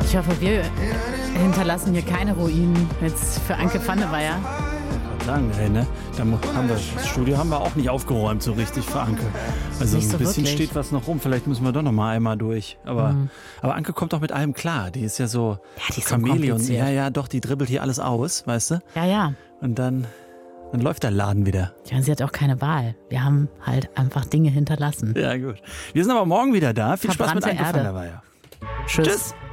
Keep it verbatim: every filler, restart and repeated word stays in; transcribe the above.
Ich hoffe, wir hinterlassen hier keine Ruinen. Jetzt für Anke Pfanneweier. Sagen, ey, ne? Da haben wir, das Studio haben wir auch nicht aufgeräumt so richtig für Anke. Also Nicht so ein bisschen wirklich. steht was noch rum. Vielleicht müssen wir doch noch mal einmal durch. Aber, Mhm. aber Anke kommt doch mit allem klar. Die ist ja so Ja, die ist so Chamäleon. kompliziert. Ja, ja, doch, die dribbelt hier alles aus, weißt du? Ja, ja. Und dann, dann läuft der Laden wieder. Ja, sie hat auch keine Wahl. Wir haben halt einfach Dinge hinterlassen. Ja, gut. Wir sind aber morgen wieder da. Viel Spaß mit Verbrannte Anke Erde. Pfanneweier. Tschüss. Tschüss.